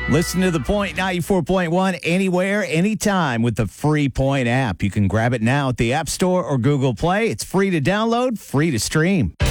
Listen to The Point 94.1 anywhere, anytime with the free Point app. You can grab it now at the App Store or Google Play. It's free to download, free to stream.